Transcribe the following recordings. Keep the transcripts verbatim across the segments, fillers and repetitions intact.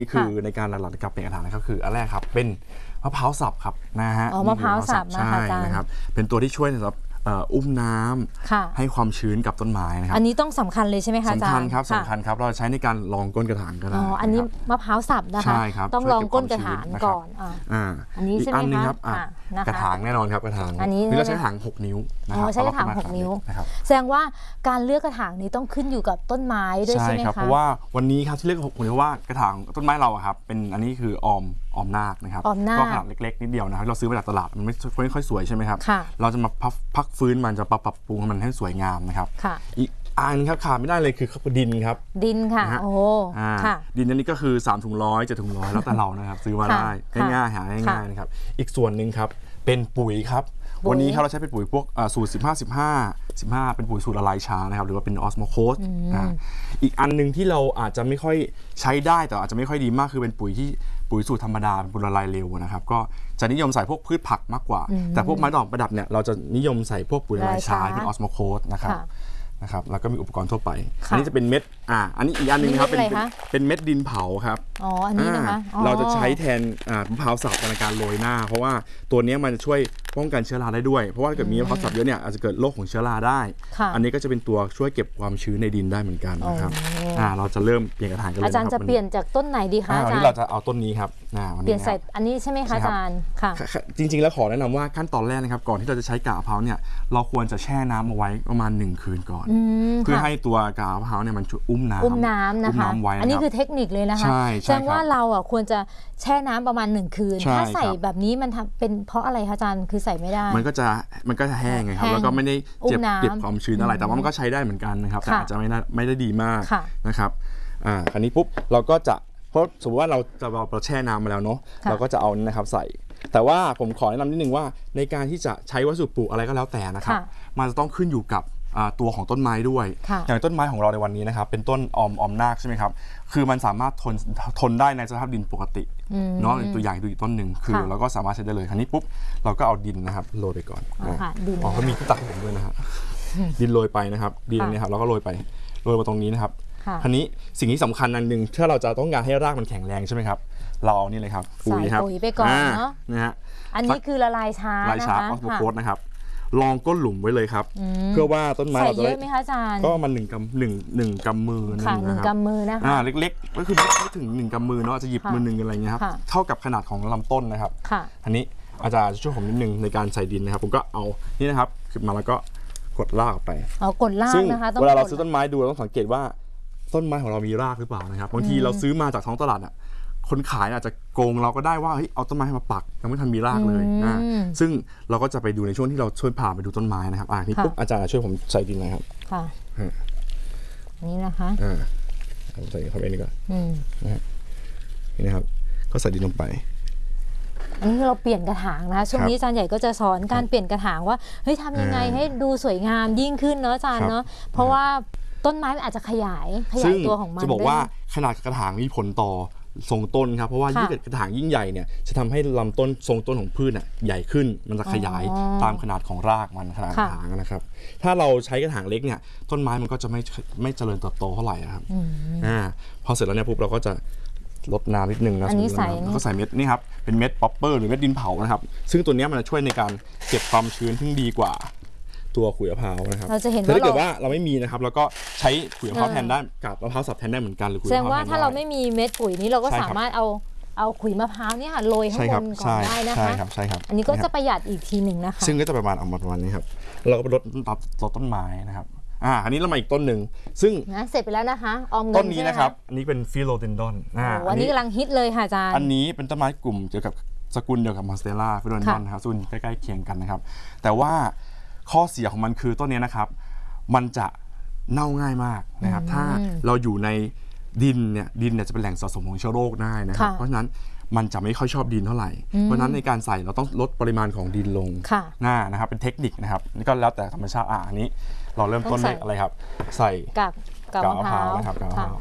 นี่คือในการหลักๆกับเป็นกระถางนะครับคืออันแรกครับเป็นมะพร้าวสับครับนะฮะอ๋อมะพร้าวสับนะคะอาจารย์นะครับเป็นตัวที่ช่วยสำหรับอุ้มน้ำให้ความชื้นกับต้นไม้นะครับอันนี้ต้องสำคัญเลยใช่ไหมคะอาจารย์สำคัญครับสำคัญครับเราใช้ในการรองก้นกระถางก็ได้อ๋ออันนี้มะพร้าวสับนะคะต้องรองก้นกระถางก่อนอ่าอันนี้ใช่ไหมคะกระถางแน่นอนครับกระถางอันนี้เราใช้กระถางหกนิ้วอ๋อใช้กระถางหกนิ้วแสดงว่าการเลือกกระถางนี้ต้องขึ้นอยู่กับต้นไม้ด้วยใช่ไหมคะใช่ครับเพราะว่าวันนี้ครับที่เลือกหกนิ้วเพราะว่ากระถางต้นไม้เราครับเป็นอันนี้คือออมออมนาคนะครับก็ขนาดเล็กๆนิดเดียวนะครับเราซื้อมาจากตลาดมันไม่ค่อยสวยใช่ไหมครับเราจะมาพักฟื้นมันจะปรับปรับปรุงมันให้สวยงามนะครับอีกอันครับขาดไม่ได้เลยคือดินครับดินค่ะโอ้ค่ะดินอันนี้ก็คือสามถุงร้อยเจ็ดถุงร้อยแล้วแต่เรานะครับซื้อมาได้ง่ายๆหาง่ายๆนะครับอีกส่วนหนึ่งครับเป็นปุ๋ยครับวันนี้ครับเราใช้เป็นปุ๋ยพวกสูตรสิบห้า สิบห้า สิบห้าเป็นปุ๋ยสูตรละลายช้านะครับหรือว่าเป็นออสโมโคสนะอีกอันนึงที่เราอาจจะไม่ค่อยใช้ได้แต่อาจจะไม่ค่อยดีมากคือเป็นปุ๋ยที่ปุ๋ยสูตรธรรมดาเป็นปุ๋ยละลายเร็วนะครับก็จะนิยมใส่พวกพืชผักมากกว่าแต่พวกไม้ดอกประดับเนี่ยเราจะนิยมใส่พวกปุ๋ยละลายช้าเป็นออสโมโคสนะครับนะครับแล้วก็มีอุปกรณ์ทั่วไปอันนี้จะเป็นเม็ดอ่าอันนี้อีกอันนึงครับเป็นเป็นเม็ดดินเผาครับอ๋ออันนี้นะคะเราจะใช้แทนมะพร้าวสับในการโรยหน้าเพราะว่าตัวนี้มันจะช่วยป้องกันเชื้อราได้ด้วยเพราะว่าถ้าเกิดมีมะพร้าวสับเยอะเนี่ยอาจจะเกิดโรคของเชื้อราได้อันนี้ก็จะเป็นตัวช่วยเก็บความชื้นในดินได้เหมือนกันนะครับอ่าเราจะเริ่มเปลี่ยนกระถางกันเลยอาจารย์จะเปลี่ยนจากต้นไหนดีคะอาจารย์วันนี้เราจะเอาต้นนี้ครับเปลี่ยนใส่อันนี้ใช่ไหมคะอาจารย์ค่ะจริงๆแล้วขอแนะนำว่าขั้นตอนแรกนะครับก่อนที่เราจะใช้กากมะพร้าวเนี่ยเราควรจะแช่น้ำเอาไว้ประมาณหนึ่งคืนก่อนเพื่อให้ตัวกากมะพร้าวเนี่ยมันอุ้มน้ำอุ้มน้ำนะคะอันนี้คือเทคนิคเลยนะคะแสดงว่าเราอ่ะควรจะแช่น้ำประมาณหนึ่งคืนถ้าใส่แบบนี้มันทำเป็นเพราะอะไรคะอาจารย์คือใส่ไม่ได้มันก็จะมันก็จะแห้งไงครับแล้วก็ไม่ได้เจ็บเก็บความชื้นอะไรแต่ว่ามันก็ใช้ได้เหมือนกันนะครับแต่อาจจะไม่ได้ไม่ได้ดีมากนะครับอ่าคราวนี้ปุ๊บเราก็จะเพราะสมมติว่าเราจะเราแช่น้ำมาแล้วเนาะเราก็จะเอานี่นะครับใส่แต่ว่าผมขอแนะนำนิดนึงว่าในการที่จะใช้วัสดุปลูกอะไรก็แล้วแต่นะครับมันจะต้องขึ้นอยู่กับตัวของต้นไม้ด้วยอย่างต้นไม้ของเราในวันนี้นะครับเป็นต้นออมออมนาคใช่ไหมครับคือมันสามารถทนทนได้ในสภาพดินปกติเนาะตัวอย่างดูอีกต้นหนึ่งคือเราก็สามารถใช้ได้เลยคราวนี้ปุ๊บเราก็เอาดินนะครับโรยไปก่อนอ๋อก็มีที่ตักผมด้วยนะฮะดินโรยไปนะครับดินเนี่ยครับแล้วก็โรยไปโรยมาตรงนี้นะครับคราวนี้สิ่งที่สำคัญอันหนึ่งถ้าเราจะต้องการให้รากมันแข็งแรงใช่ไหมครับเราเอานี่เลยครับปุ๋ยครับปุ๋ยไปก่อนเนาะนะฮะอันนี้คือละลายช้าละลายช้าออสโมโคสนะครับลองก้นหลุมไว้เลยครับเพื่อว่าต้นไม้เราจะใส่เยอะไหมคะอาจารย์ก็มันหนึ่งกำหนึ่งหนึ่งกำมือค่ะหนึ่งกำมือนะคะอ่าเล็กๆก็คือไม่ถึงหนึ่งกำมือเนาะจะหยิบมือหนึ่งอะไรเงี้ยครับเท่ากับขนาดของลำต้นนะครับอันนี้อาจารย์ช่วยผมนิดนึงในการใส่ดินนะครับผมก็เอานี่นะครับขึ้นมาแล้วก็กดรากไปเอากดรากนะคะเวลาเราซื้อต้นไม้ดูเราต้องสังเกตว่าต้นไม้ของเรามีรากหรือเปล่านะครับบางทีเราซื้อมาจากท้องตลาดอ่ะคนขายอาจจะโกงเราก็ได้ว่าเฮ้ยเอาต้นไม้มาปักยังไม่ทันมีรากเลยนะซึ่งเราก็จะไปดูในช่วงที่เราช่วยพาไปดูต้นไม้นะครับอ่านี่ปุ๊บอาจารย์ช่วยผมใส่ดินหน่อยครับค่ะนี่นะคะอ่าใส่เข้าไปนี่ก่อนนี่นะครับก็ใส่ดินลงไปอันนี้เราเปลี่ยนกระถางนะช่วงนี้อาจารย์ใหญ่ก็จะสอนการเปลี่ยนกระถางว่าเฮ้ยทำยังไงให้ดูสวยงามยิ่งขึ้นเนาะอาจารย์เนาะเพราะว่าต้นไม้อาจจะขยายขยายตัวของมันจะบอกว่าขนาดกระถางมีผลต่อทรงต้นครับเพราะว่ายิ่งกระถางยิ่งใหญ่เนี่ยจะทำให้ลำต้นทรงต้นของพืชใหญ่ขึ้นมันจะขยายตามขนาดของรากมันขนาดกระถางนะครับถ้าเราใช้กระถางเล็กเนี่ยต้นไม้มันก็จะไม่ไม่เจริญเติบโตเท่าไหร่ครับอ่าพอเสร็จแล้วเนี่ยปุ๊บเราก็จะลดน้ำนิดนึงนะอันนี้ใส่แล้วก็ใส่เม็ดนี่ครับเป็นเม็ดป๊อปเปอร์หรือเม็ดดินเผานะครับซึ่งตัวนี้มันจะช่วยในการเก็บความชื้นที่ดีกว่าตัวขุยมะพร้าวนะครับเราจะเห็นว่าถ้าเกิดว่าเราไม่มีนะครับเราก็ใช้ขุยมะพร้าวแทนได้กับมะพร้าวสับแทนได้เหมือนกันหรือขุยมะพร้าวแทนได้แสดงว่าถ้าเราไม่มีเม็ดปุ๋ยนี้เราก็สามารถเอาเอาขุยมะพร้าวเนี่ยค่ะโรยข้างบนก่อนได้นะคะใช่ครับใช่ครับอันนี้ก็จะประหยัดอีกทีหนึ่งนะคะซึ่งก็จะประมาณออกมาประมาณนี้ครับเราก็ไปลดลดต้นไม้นะครับอ่าอันนี้เรามาอีกต้นหนึ่งซึ่งเสร็จไปแล้วนะคะออมเงินต้นนี้นะครับอันนี้เป็นฟิโลเดนดอนอ่าวันนี้กำลังฮิตเลยค่ะอาจารย์อันนี้เป็นต้นไม้กลุ่มเกี่ยวกับสกุลเดียวกับมอนสเตล่าฟิโลเดนดอนนะครับส่วนใกล้ๆเคียงกันนะครับแต่ว่าข้อเสียของมันคือต้นนี้นะครับมันจะเน่าง่ายมากนะครับถ้าเราอยู่ในดินเนี่ยดินเนี่ยจะเป็นแหล่งสะสมของเชื้อโรคได้นะครับเพราะฉะนั้นมันจะไม่ค่อยชอบดินเท่าไหร่เพราะฉะนั้นในการใส่เราต้องลดปริมาณของดินลงหน้านะครับเป็นเทคนิคนะครับนี่ก็แล้วแต่ธรรมชาติอ่านี้เราเริ่มต้นด้วยอะไรครับใส่กากกากมะพร้าวนะครับกากมะพร้าว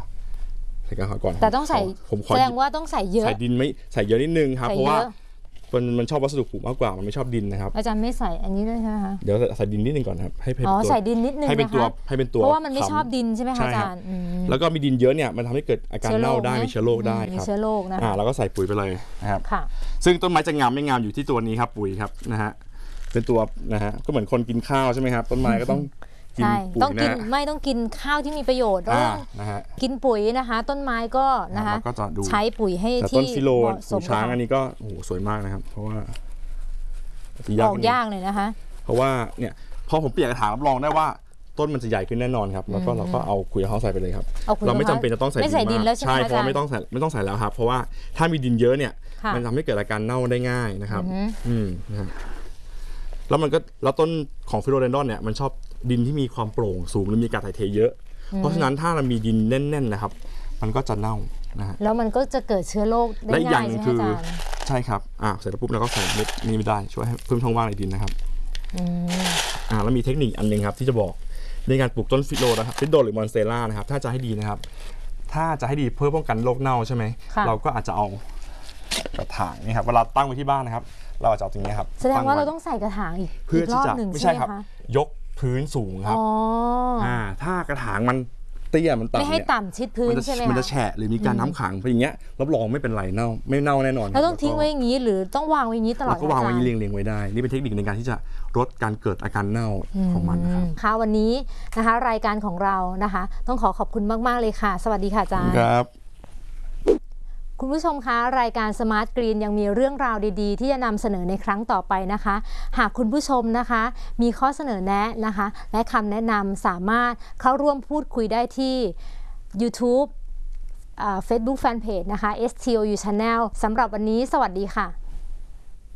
ใส่กากมะพร้าวก่อนแต่ต้องใส่แสดงว่าต้องใส่เยอะใส่ดินไม่ใส่เยอะนิดนึงครับเพราะว่ามันมันชอบวัสดุผุมากกว่ามันไม่ชอบดินนะครับอาจารย์ไม่ใส่อันนี้ด้วยใช่ไหมคะเดี๋ยวใส่ดินนิดนึงก่อนครับให้เป็นตัวอ๋อใส่ดินนิดนึงให้เป็นตัวให้เป็นตัวเพราะว่ามันไม่ชอบดินใช่ไหมคะอาจารย์แล้วก็มีดินเยอะเนี่ยมันทำให้เกิดอาการเน่าได้มีเชื้อโรคได้มีเชื้อโรคนะอ่าแล้วก็ใส่ปุ๋ยไปเลยนะครับซึ่งต้นไม้จะงามไม่งามอยู่ที่ตัวนี้ครับปุ๋ยครับนะฮะเป็นตัวนะฮะก็เหมือนคนกินข้าวใช่ไหมครับต้นไม้ก็ต้องใช่ต้องกินไม่ต้องกินข้าวที่มีประโยชน์ต้องกินปุ๋ยนะคะต้นไม้ก็นะคะใช้ปุ๋ยให้ที่ต้นฟิโลหูช้างอันนี้ก็โอ้โหสวยมากนะครับเพราะว่าออกยากเลยนะคะเพราะว่าเนี่ยพอผมเปลี่ยนกระถางรับรองได้ว่าต้นมันจะใหญ่ขึ้นแน่นอนครับแล้วก็เราก็เอาขุยเขาใส่ไปเลยครับเราไม่จำเป็นจะต้องใส่ดินมากใช่เพราะไม่ต้องใส่ไม่ต้องใส่แล้วครับเพราะว่าถ้ามีดินเยอะเนี่ยมันทำให้เกิดอาการเน่าได้ง่ายนะครับอืมนะครับแล้วมันก็แล้วต้นของฟิโลเดนดอนเนี่ยมันชอบดินที่มีความโปร่งสูงหรือมีอากาศถ่ายเทเยอะเพราะฉะนั้นถ้าเรามีดินแน่นๆนะครับมันก็จะเน่านะฮะแล้วมันก็จะเกิดเชื้อโรคได้ง่ายใช่ไหมอาจารย์ใช่ครับอ่าเสร็จแล้วปุ๊บเราก็ใส่เม็ดนี้ไม่ได้ช่วยให้เพิ่มช่องว่างในดินนะครับอ่าแล้วมีเทคนิคอันนึงครับที่จะบอกในการปลูกต้นฟิโลนะครับฟิโลหรือมอนสเตล่านะครับถ้าจะให้ดีนะครับถ้าจะให้ดีเพื่อป้องกันโรคเน่าใช่ไหมเราก็อาจจะเอากระถางนี่ครับเวลาตั้งไว้ที่บ้านนะครับเราอาจจะเอาตรงนี้ครับแสดงว่าเราต้องใส่กระถางอีกเพื่อที่จะไม่ใช่ครับยกพื้นสูงครับอ่าถ้ากระถางมันเตี้ยมันต่ำไม่ให้ต่ำชิดพื้นใช่ไหมมันจะแฉะหรือมีการน้ำขังเพราะอย่างเงี้ยรับรองไม่เป็นไรเน่าไม่เน่าแน่นอนเราต้องทิ้งไว้อย่างนี้หรือต้องวางไว้อย่างนี้ตลอดก็วางไว้เรียงๆไว้ได้นี่เป็นเทคนิคในการที่จะลดการเกิดอาการเน่าของมันครับค่ะวันนี้นะคะรายการของเรานะคะต้องขอขอบคุณมากๆเลยค่ะสวัสดีค่ะอาจารย์ครับคุณผู้ชมคะรายการ Smart Green ยังมีเรื่องราวดีๆที่จะนำเสนอในครั้งต่อไปนะคะหากคุณผู้ชมนะคะมีข้อเสนอแนะนะคะและคำแนะนำสามารถเข้าร่วมพูดคุยได้ที่ YouTube เฟซบุ๊ก Fanpage นะคะ เอส ที โอ ยู Channel สำหรับวันนี้สวัสดีค่ะ